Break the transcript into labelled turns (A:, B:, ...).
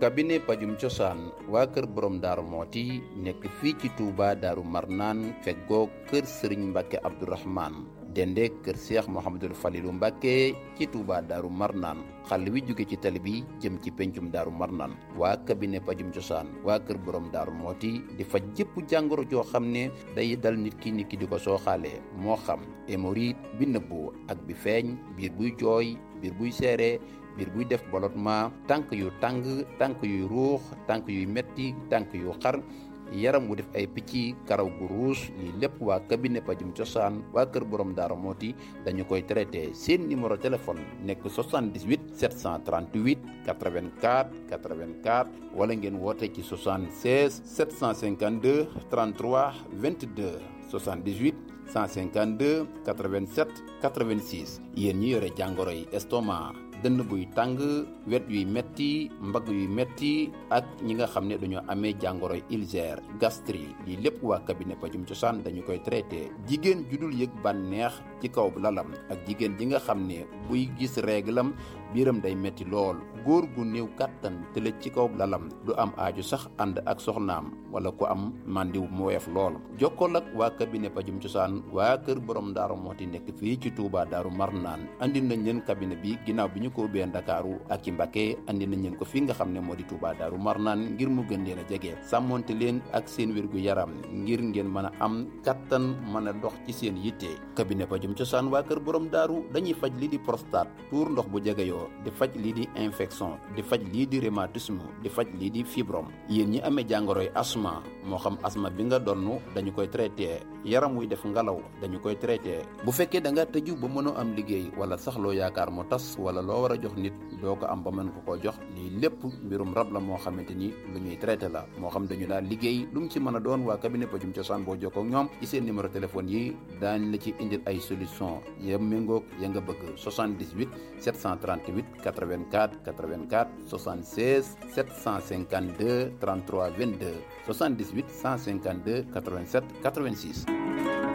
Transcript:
A: cabinet pajum cosaan waa kër borom daaru mooti nekk fii ci Touba daaru marnaan feggoo kër sëriñ Mbàkke Abdourahmane dende kër Cheikh Mouhamadul Falilou Mbàkke ci Touba daaru marnaan xàll wi jóge ci tali bi jëm ci pencum daaru marnaan waa cabinet pajum cosaan waa kër borom daaru mooti di faj jëpp jàngoro joo xam ne day dal nit ki di ko sooxaalee moo xam hémorroïde bi nëbbu ak bi feeñ biir buy jooy biir buy seere biir buy def ballottement tànk yu tàng tànk yuy ruux tànk yuy metti tànk yu xar yaram wu def ay picc karaw gu ruus lii lépp waa cabinet pajum cosaan waa kër borom daara mooti dañu koy traité seen numéro téléphone nekk 78 738 84 84 wala ngeen woote ci 76 752 33 22 78 152 87 86 yéen ñi yore jàngoro yi estomac dënn buy tàng wet yuy metti mbagg yuy metti ak ñi nga xam ne dañoo amee jàngoro ulcère gastrique lii lépp waa cabinet pajum cosaan dañu koy traité jigéen ju dul yëg bànneex ci kaw lalam ak jigéen ji nga xam ne buy gis réglam biiram day metti lool góor gu néew kàttan tëlëj ci kaw lalam du am aaju sax ànd ak soxnaam wala ku am màndiw mu weef lool jokkool ak waa cabinet pajum cosaan waa kër borom daaru mooti nekk fii ci Touba daaru marnaan andi nañ leen cabinet bi ginnaaw bi ñu ko ubbee Ndakaaru ak ci Mbacké andi nañ leen ko fii nga xam ne moo di Touba daaru marnaan ngir mu gën leen a jege sàmmonte leen ak seen wérgu yaram ngir ngeen mën a am kattan mën a dox ci seen yitte cabinet pajum cosaan waa kër borom daaru dañuy faj lii di prostate tuur ndox bu jegeyoo di faj lii di infection di faj lii di rhumatisme di faj lii di fibrome yéen ñi amee jàngoroy asma moo xam asma bi nga donnu dañu koy traité yaram wuy def ngalaw dañu koy traité bu fekkee da nga tëju ba mënoo am liggéey wala sax loo yaakaar mu tas wala loo war a jox nit doo ko am ba mën ko koo jox lii lépp mbirum rab la moo xamante ni lu ñuy traité la moo xam dañu daal liggéey lu mu ci mën a doon waa cabinet pajum cosaan boo jokkoo ak ñoom ci seen numéro téléphone yi daañ la ci indil ay solution ya méngoog ya nga bëgg 78 738 84 84 76 752 33 22 78 152 87 86